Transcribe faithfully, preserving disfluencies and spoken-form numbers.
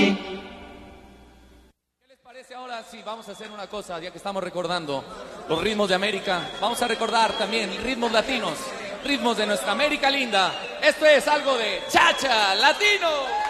Ahora sí, vamos a hacer una cosa, ya que estamos recordando los ritmos de América, vamos a recordar también ritmos latinos, ritmos de nuestra América linda. Esto es algo de Cha-Cha Latino.